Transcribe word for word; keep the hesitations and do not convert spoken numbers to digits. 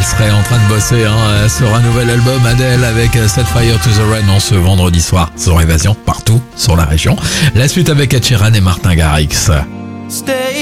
serait en train de bosser hein, sur un nouvel album. Adele avec Set Fire to the Rain en ce vendredi soir sur Évasion partout sur la région. La suite avec Ed Sheeran et Martin Garrix. Stay